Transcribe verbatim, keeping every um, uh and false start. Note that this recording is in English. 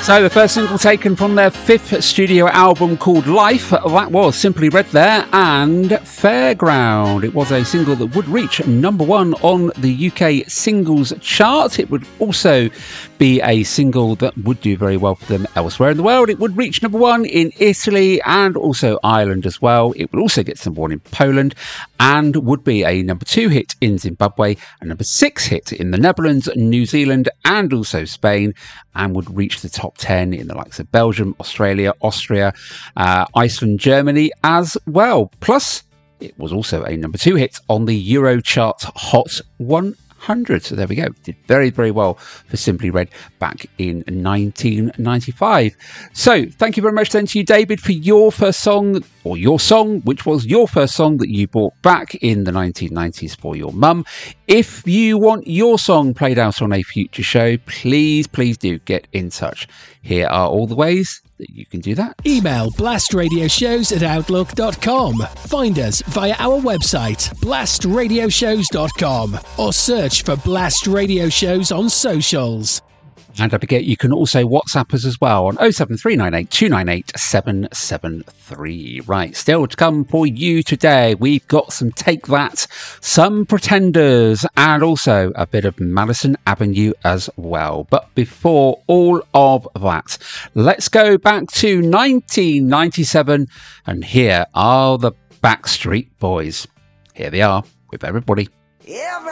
So the first single taken from their fifth studio album called Life, that was Simply Red there, and Fairground. It was a single that would reach number one on the U K singles chart. It would also be a single that would do very well for them elsewhere in the world. It would reach number one in Italy and also Ireland as well. It would also get number one in Poland and would be a number two hit in Zimbabwe, a number six hit in the Netherlands, New Zealand and also Spain, and would reach the top ten in the likes of Belgium, Australia, Austria, uh, Iceland, Germany as well. Plus, it was also a number two hit on the Eurochart Hot one hundred. So there we go. Did very, very well for Simply Red back in nineteen ninety-five. So thank you very much then to you, David, for your first song, or your song, which was your first song that you brought back in the nineteen nineties for your mum. If you want your song played out on a future show, please, please do get in touch. Here are all the ways that you can do that. Email blastradioshows at outlook dot com. Find us via our website, blast radio shows dot com, or search for Blast Radio Shows on socials. And don't forget, you can also WhatsApp us as well on oh seven three nine eight two nine eight seven seven three. Right, still to come for you today, we've got some Take That, some Pretenders, and also a bit of Madison Avenue as well. But before all of that, let's go back to nineteen ninety-seven, and here are the Backstreet Boys. Here they are with Everybody. Everybody